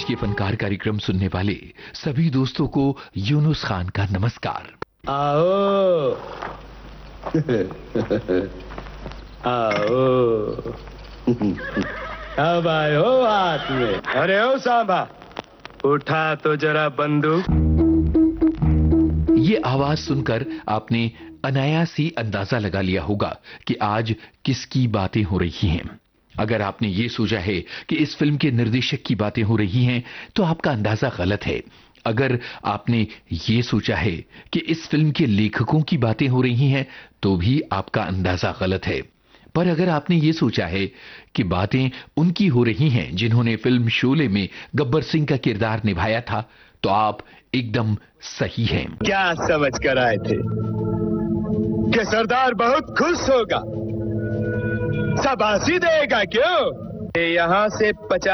के फनकार कार्यक्रम सुनने वाले सभी दोस्तों को यूनुस खान का नमस्कार। आओ आओ अब आए हो हाथ में। अरे ओ सांबा, उठा तो जरा बंदूक। ये आवाज सुनकर आपने अनायास ही अंदाजा लगा लिया होगा कि आज किसकी बातें हो रही हैं। अगर आपने ये सोचा है कि इस फिल्म के निर्देशक की बातें हो रही हैं तो आपका अंदाजा गलत है। अगर आपने ये सोचा है कि इस फिल्म के लेखकों की बातें हो रही हैं तो भी आपका अंदाजा गलत है। पर अगर आपने ये सोचा है कि बातें उनकी हो रही हैं जिन्होंने फिल्म शोले में गब्बर सिंह का किरदार निभाया था तो आप एकदम सही हैं। क्या समझ कर आए थे कि सरदार बहुत खुश होगा, शाबाशी देगा क्यों? यहाँ से 50